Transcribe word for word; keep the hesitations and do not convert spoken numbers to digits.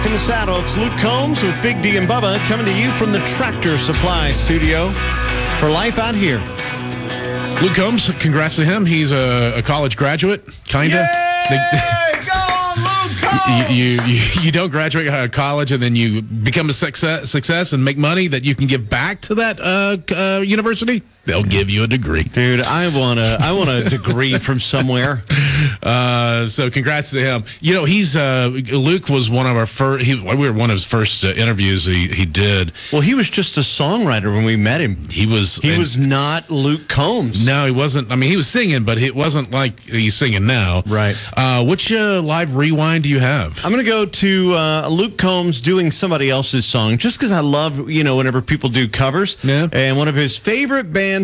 In the saddle, it's Luke Combs with Big D and Bubba coming to you from the Tractor Supply Studio for Life Out Here. Luke Combs, congrats to him. He's a, a college graduate, kind of. Yay! Go on, Luke Combs! You, you, you, you don't graduate out of college and then you become a success, success and make money that you can give back to that uh, uh, university. They'll give you a degree. Dude, I want a, I want a degree from somewhere. Uh, so congrats to him. You know, he's uh, Luke was one of our first. He, we were one of his first uh, interviews he, he did. Well, he was just a songwriter when we met him. He was. He and, was not Luke Combs. No, he wasn't. I mean, he was singing, but it wasn't like he's singing now. Right. Uh, which uh, live rewind do you have? I'm going to go to uh, Luke Combs doing somebody else's song, just because I love, you know, whenever people do covers. Yeah. And one of his favorite bands